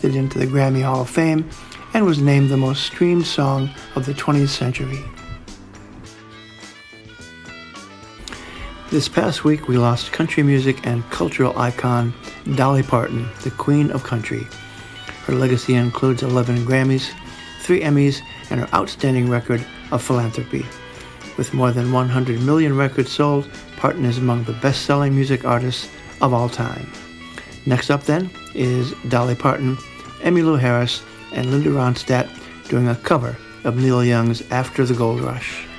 into the Grammy Hall of Fame and was named the most streamed song of the 20th century. This past week, we lost country music and cultural icon Dolly Parton, the Queen of Country. Her legacy includes 11 Grammys, 3 Emmys, and her outstanding record of philanthropy. With more than 100 million records sold, Parton is among the best-selling music artists of all time. Next up then is Dolly Parton, Emmylou Harris, and Linda Ronstadt doing a cover of Neil Young's After the Gold Rush.